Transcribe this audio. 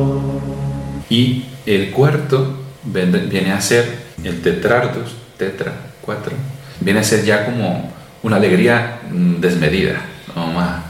Y el cuarto viene a ser el tetrardos, tetra, 4, viene a ser ya como una alegría desmedida, ¿no?